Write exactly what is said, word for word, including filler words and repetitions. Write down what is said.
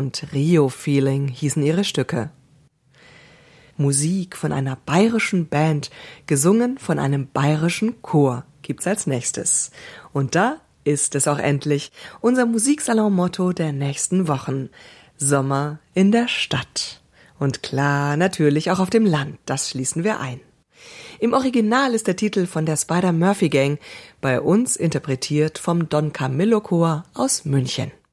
und Rio Feeling hießen ihre Stücke. Musik von einer bayerischen Band, gesungen von einem bayerischen Chor, gibt's als nächstes. Und da ist es auch endlich unser Musiksalon-Motto der nächsten Wochen. Sommer in der Stadt. Und klar, natürlich auch auf dem Land, das schließen wir ein. Im Original ist der Titel von der Spider-Murphy Gang, bei uns interpretiert vom Don Camillo Chor aus München.